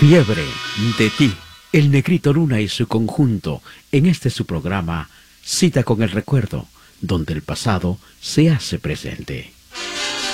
Fiebre de ti. El Negrito Luna y su conjunto en este su programa Cita con el Recuerdo, donde el pasado se hace presente.